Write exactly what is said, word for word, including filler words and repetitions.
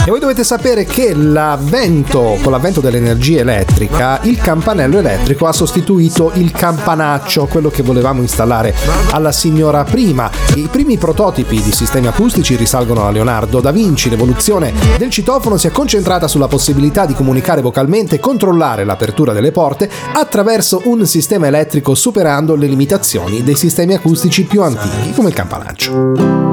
E voi dovete sapere che l'avvento, con l'avvento dell'energia elettrica, il campanello elettrico ha sostituito il campanaccio, quello che volevamo installare alla signora prima. I primi prototipi di sistemi acustici risalgono a Leonardo da Vinci. L'evoluzione del citofono si è concentrata sulla possibilità di comunicare vocalmente e controllare l'apertura delle porte attraverso un sistema elettrico, superando le limitazioni dei sistemi acustici più antichi, come il campanaccio.